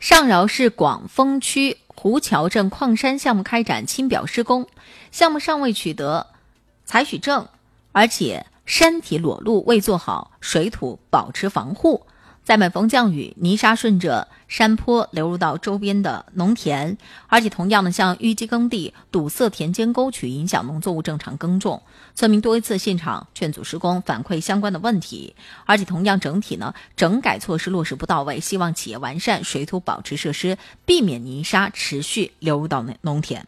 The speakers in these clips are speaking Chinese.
上饶市广丰区湖桥镇矿山项目开展清表施工，项目尚未取得采取证，而且山体裸露未做好水土保持防护，在每逢降雨，泥沙顺着山坡流入到周边的农田，而且同样的像淤积耕地堵塞田间沟渠，影响农作物正常耕种。村民多次现场劝阻施工，反馈相关的问题，而且同样整体整改措施落实不到位，希望企业完善水土保持设施，避免泥沙持续流入到农田。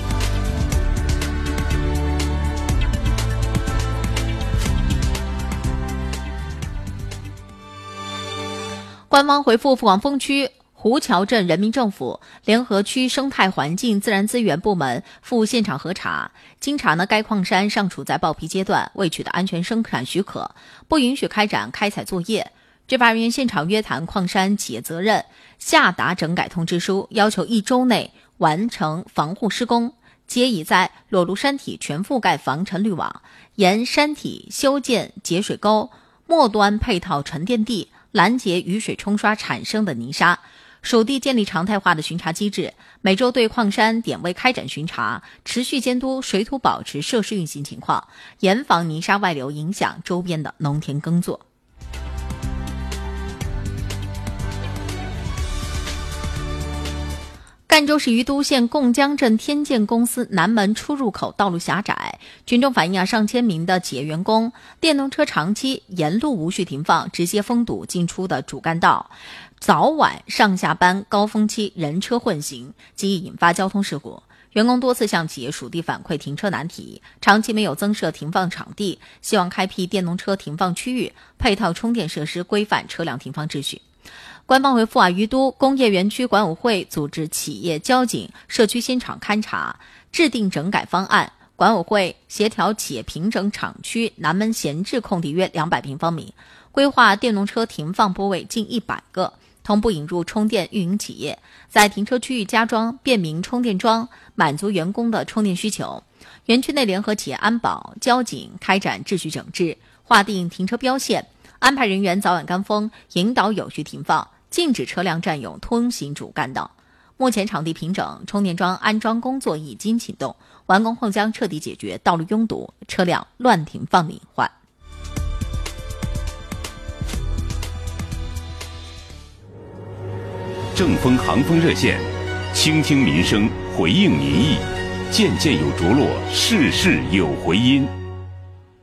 官方回复广丰区湖桥镇人民政府联合区生态环境自然资源部门赴现场核查，经查该矿山尚处在报批阶段，未取得安全生产许可，不允许开展开采作业。执法人员现场约谈矿山企业责任，下达整改通知书，要求1周内完成防护施工，皆已在裸露山体全覆盖防尘滤网，沿山体修建节水沟，末端配套沉淀地，拦截雨水冲刷产生的泥沙。属地建立常态化的巡查机制，每周对矿山点位开展巡查，持续监督水土保持设施运行情况，严防泥沙外流影响周边的农田耕作。赣州市于都县贡江镇天建公司南门出入口道路狭窄，群众反映上千名的企业员工电动车长期沿路无序停放，直接封堵进出的主干道，早晚上下班高峰期人车混行，极易引发交通事故。员工多次向企业属地反馈停车难题，长期没有增设停放场地，希望开辟电动车停放区域，配套充电设施，规范车辆停放秩序。官方回复于都工业园区管委会组织企业交警社区现场勘查，制定整改方案。管委会协调企业平整厂区南门闲置空地约200平方米，规划电动车停放泊位近100个，同步引入充电运营企业，在停车区域加装便民充电桩，满足员工的充电需求。园区内联合企业安保、交警开展秩序整治，划定停车标线，安排人员早晚干风，引导有序停放，禁止车辆占用通行主干道。目前场地平整、充电桩安装工作已经启动，完工后将彻底解决道路拥堵、车辆乱停放的隐患。 正风航风热线，倾听民生，回应民意，件件有着落，事事有回音。